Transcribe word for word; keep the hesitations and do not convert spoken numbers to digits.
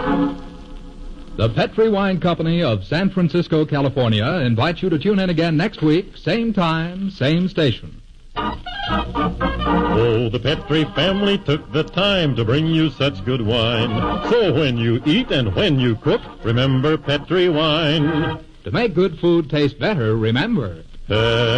The Petri Wine Company of San Francisco, California, invites you to tune in again next week, same time, same station. Oh, the Petri family took the time to bring you such good wine. So when you eat and when you cook, remember Petri wine. To make good food taste better, remember... Petri